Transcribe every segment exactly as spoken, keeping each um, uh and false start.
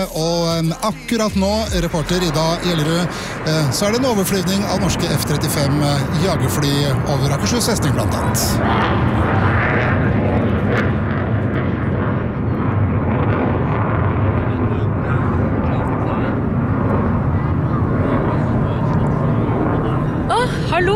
Og akkurat nå, reporter Ida Gjellerud, så er det en overflyvning av norske F trettifem jagerfly over Akershus festning blant annet. Hallo!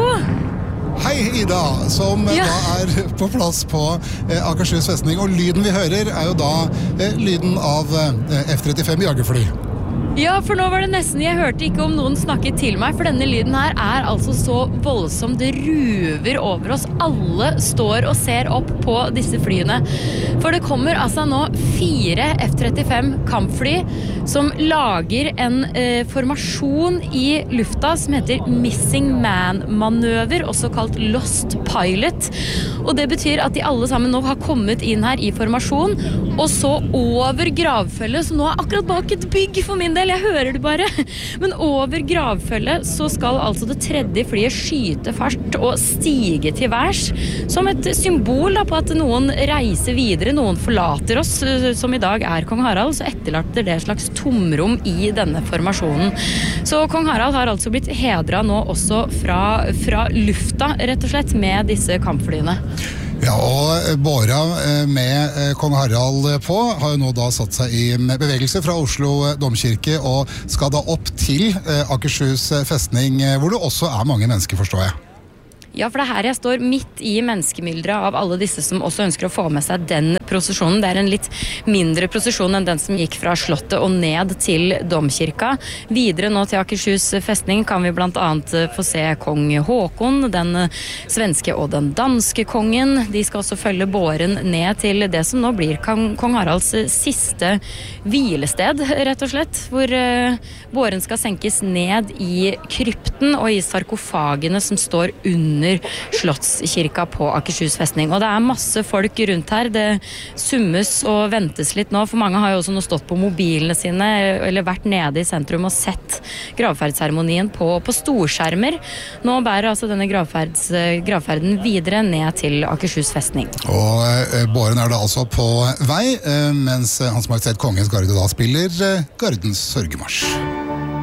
Hei Ida, som ja. da er på plass på eh, Akershus festning, og lyden vi hører er jo da eh, lyden av eh, F trettifem jagerfly. Ja, for nå var det nesten, jeg hørte ikke om noen snakket til meg, for denne lyden her er altså så voldsom, det ruver over oss. Alle står og ser opp på disse flyene. For det kommer altså nå fire F trettifem kampfly som lager en eh, formasjon i lufta som heter Missing Man-manøver, også kalt Lost Pilot. Og det betyr at de alle sammen nå har kommet inn her i formasjon, og så over gravfølget, så nå er akkurat bak et bygg for min del. Jeg hører det bare. Men over gravfølget så skal altså det tredje flyet skyte fart og stige til værs, som et symbol da, på at noen reiser videre, noen forlater oss, som i dag er Kong Harald, så etterlater det slags tomrom i denne formasjonen. Så Kong Harald har altså blitt hedret nå også fra, fra lufta, rett og slett, med disse kampflyene. Ja, og Båra med Kong Harald på har jo nå da satt seg i bevegelse fra Oslo Domkirke og skal da opp til Akershus festning, hvor det også er mange mennesker, forstår jeg. Ja, for det er her jeg står midt i menneskemyldret av alle disse som også ønsker å få med seg den prosesjonen. Det er en litt mindre prosesjon enn den som gikk fra slottet og ned til Domkirka. Videre nå til Akershus festning kan vi blant annet få se kong Håkon, den svenske og den danske kongen. De skal også følge båren ned til det som nå blir kong Haralds siste hvilested, rett og slett, hvor båren skal senkes ned i krypten og i sarkofagene som står under Slottskirka på Akershus festning. Og det er masse folk rundt her. Det summes og ventes litt nå, for mange har jo også nå stått på mobilene sine eller vært nede i sentrum og sett gravferdsseremonien på, på storskjermer. Nå bærer altså denne gravferds, gravferden videre ned til Akershus festning. Og eh, båren er da altså på vei, eh, mens Hans Majestet Kongens Garde da spiller eh, Gardens sørgemarsj.